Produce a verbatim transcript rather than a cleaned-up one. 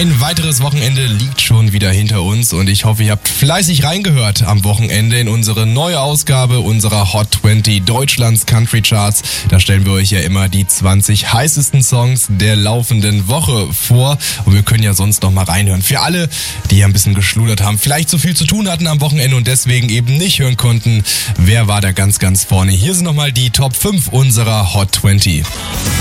Ein weiteres Wochenende liegt schon wieder hinter uns und ich hoffe, ihr habt fleißig reingehört am Wochenende in unsere neue Ausgabe unserer Hot zwanzig Deutschlands Country Charts. Da stellen wir euch ja immer die zwanzig heißesten Songs der laufenden Woche vor und wir können ja sonst noch mal reinhören. Für alle, die ja ein bisschen geschludert haben, vielleicht so viel zu tun hatten am Wochenende und deswegen eben nicht hören konnten, wer war da ganz, ganz vorne. Hier sind nochmal die Top fünf unserer Hot zwanzig.